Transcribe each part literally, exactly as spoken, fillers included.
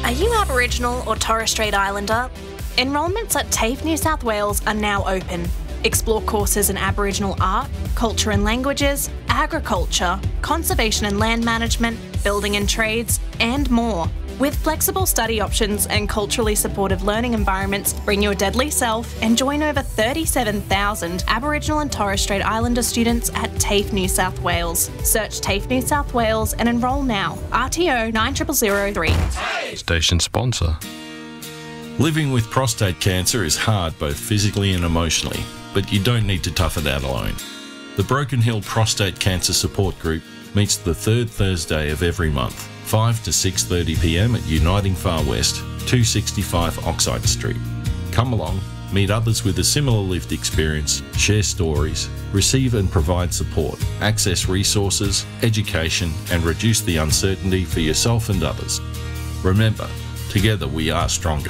Are you Aboriginal or Torres Strait Islander? Enrolments at TAFE New South Wales are now open. Explore courses in Aboriginal art, culture and languages, agriculture, conservation and land management, building and trades, and more. With flexible study options and culturally supportive learning environments, bring your deadly self and join over thirty-seven thousand Aboriginal and Torres Strait Islander students at TAFE New South Wales. Search TAFE New South Wales and enrol now. R T O nine zero zero zero three. Station sponsor. Living with prostate cancer is hard both physically and emotionally, but you don't need to tough it out alone. The Broken Hill Prostate Cancer Support Group meets the third Thursday of every month, five to six thirty p m at Uniting Far West, two sixty-five Oxide Street. Come along, meet others with a similar lived experience, share stories, receive and provide support, access resources, education, and reduce the uncertainty for yourself and others. Remember, together we are stronger.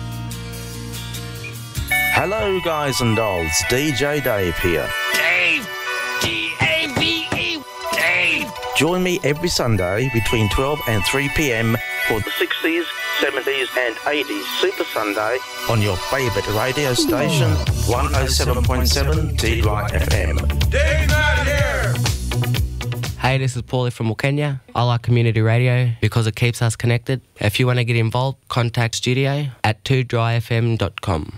Hello guys and dolls, D J Dave here. Dave! D A V E! Dave! Join me every Sunday between twelve and three p m for the sixties, seventies and eighties Super Sunday on your favourite radio station, one oh seven point seven T Y F M. Dave out here! Hey, this is Paulie from Wilkenya. I like community radio because it keeps us connected. If you want to get involved, contact studio at two dry f m dot com.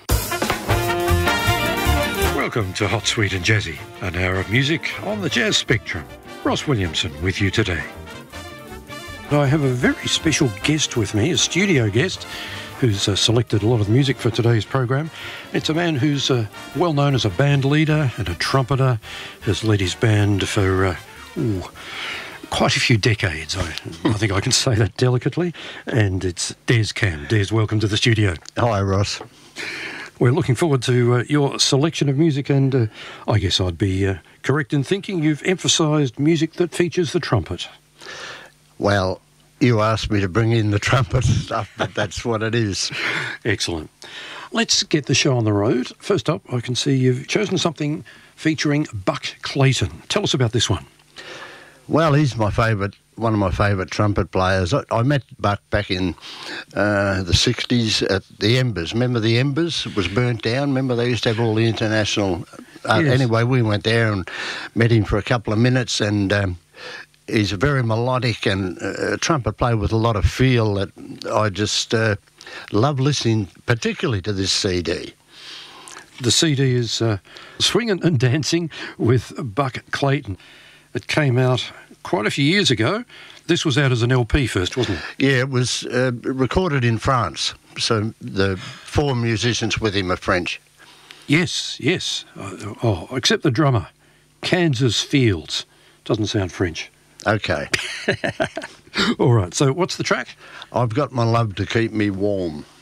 Welcome to Hot, Sweet and Jazzy, an hour of music on the Jazz Spectrum. Ross Williamson with you today. I have a very special guest with me, a studio guest, who's uh, selected a lot of music for today's program. It's a man who's uh, well known as a band leader and a trumpeter, has led his band for uh, ooh, quite a few decades. I, I think I can say that delicately. And it's Des Cam. Des, welcome to the studio. Hi, Ross. We're looking forward to uh, your selection of music, and uh, I guess I'd be uh, correct in thinking you've emphasised music that features the trumpet. Well, you asked me to bring in the trumpet stuff, but that's what it is. Excellent. Let's get the show on the road. First up, I can see you've chosen something featuring Buck Clayton. Tell us about this one. Well, he's my favourite, one of my favourite trumpet players. I, I met Buck back in uh, the sixties at the Embers. Remember the Embers? It was burnt down. Remember they used to have all the international... Uh, Yes. Anyway, we went there and met him for a couple of minutes, and um, he's a very melodic and uh, trumpet player with a lot of feel that I just uh, love listening, particularly to this C D. The C D is uh, Swinging and Dancing with Buck Clayton. It came out quite a few years ago. This was out as an L P first, wasn't it? Yeah, it was uh, recorded in France. So the four musicians with him are French. Yes, yes. Uh, oh, except the drummer. Kansas Fields. Doesn't sound French. Okay. All right, so what's the track? I've got my love to keep me warm.